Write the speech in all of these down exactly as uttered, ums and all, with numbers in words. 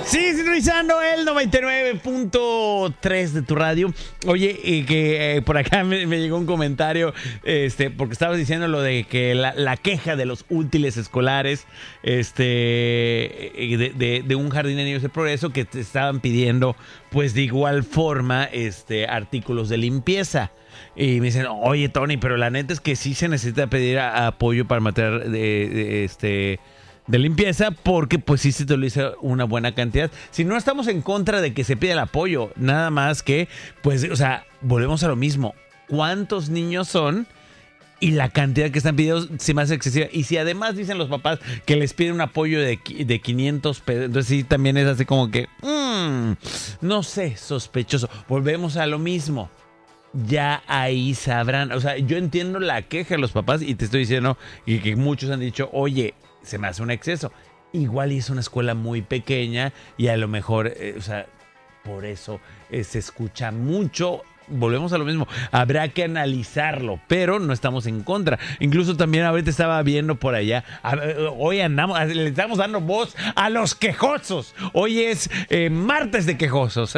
Sí, sintonizando el noventa y nueve punto tres de tu radio. Oye, y que eh, por acá me, me llegó un comentario, este, porque estabas diciendo lo de que la, la queja de los útiles escolares, este, de, de, de un jardín de niños de progreso que te estaban pidiendo, pues de igual forma, este, artículos de limpieza. Y me dicen, oye, Tony, pero la neta es que sí se necesita pedir a, a apoyo para material de, de este... de limpieza, porque pues sí se utiliza una buena cantidad. Si no estamos en contra de que se pida el apoyo, nada más que, pues, o sea, volvemos a lo mismo. ¿Cuántos niños son? Y la cantidad que están pidiendo se me hace excesiva. Y si además dicen los papás que les piden un apoyo de, de quinientos pesos, entonces sí también es así como que, mmm, no sé, sospechoso. Volvemos a lo mismo. Ya ahí sabrán. O sea, yo entiendo la queja de los papás y te estoy diciendo, y que muchos han dicho, oye, se me hace un exceso. Igual y es una escuela muy pequeña y a lo mejor, eh, o sea, por eso eh, se escucha mucho. Volvemos a lo mismo. Habrá que analizarlo, pero no estamos en contra. Incluso también ahorita estaba viendo por allá. A, hoy andamos, le estamos dando voz a los quejosos. Hoy es eh, martes de quejosos.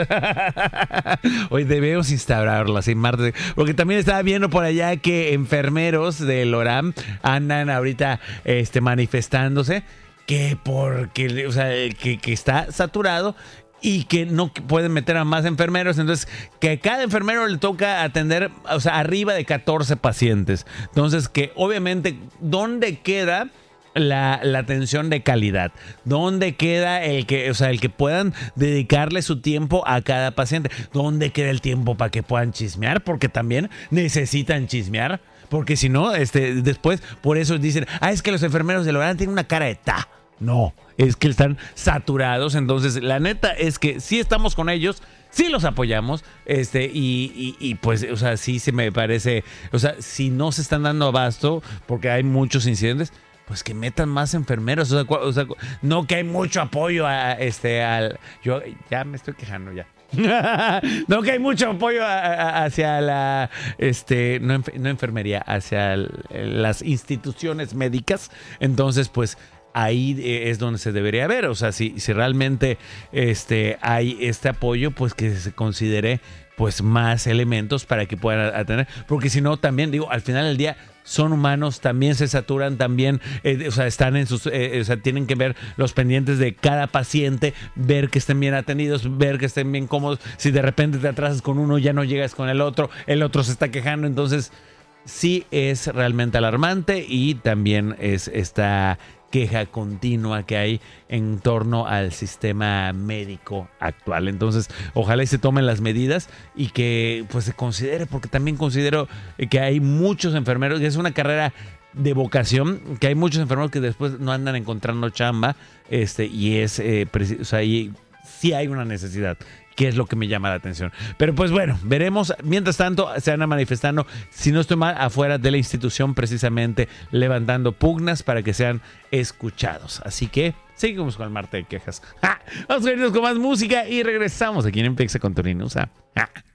Hoy debemos instaurarlo así, martes. Porque también estaba viendo por allá que enfermeros del ORAM andan ahorita este, manifestándose que porque, o sea, que, que está saturado y que no pueden meter a más enfermeros, entonces que a cada enfermero le toca atender, o sea, arriba de catorce pacientes. Entonces que obviamente, ¿dónde queda la, la atención de calidad? ¿Dónde queda el que, o sea, el que puedan dedicarle su tiempo a cada paciente? ¿Dónde queda el tiempo para que puedan chismear? Porque también necesitan chismear, porque si no, este, después, por eso dicen, ah, es que los enfermeros de Lorán tienen una cara de ta. No, es que están saturados. Entonces, la neta es que sí estamos con ellos, sí los apoyamos, este, y, y, y pues, o sea, sí se me parece, o sea, si no se están dando abasto, porque hay muchos incidentes, pues que metan más enfermeros. O sea, o sea, no que hay mucho apoyo a este al. Yo ya me estoy quejando ya. No que hay mucho apoyo a, a, hacia la este no, no enfermería, hacia el, las instituciones médicas. Entonces, pues ahí es donde se debería ver, o sea, si, si realmente este, hay este apoyo, pues que se considere pues más elementos para que puedan atender, porque si no también, digo, al final del día son humanos, también se saturan, también, eh, o sea, están en sus, eh, o sea, tienen que ver los pendientes de cada paciente, ver que estén bien atendidos, ver que estén bien cómodos. Si de repente te atrasas con uno, ya no llegas con el otro, el otro se está quejando, entonces sí es realmente alarmante y también es esta queja continua que hay en torno al sistema médico actual. Entonces, ojalá y se tomen las medidas y que pues se considere, porque también considero que hay muchos enfermeros, y es una carrera de vocación, que hay muchos enfermeros que después no andan encontrando chamba, este, y es, eh, o sea, y sí hay una necesidad, que es lo que me llama la atención. Pero pues bueno, veremos. Mientras tanto, se van manifestando, si no estoy mal, afuera de la institución, precisamente levantando pugnas para que sean escuchados. Así que seguimos con el martes de quejas. ¡Ja! Vamos a irnos con más música y regresamos aquí en Empexa con Tony Nusa. ¡Ja!